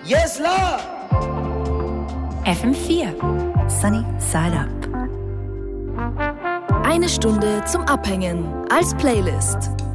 Yes, Lord. FM4 Sunny Side Up. Eine Stunde zum Abhängen als Playlist.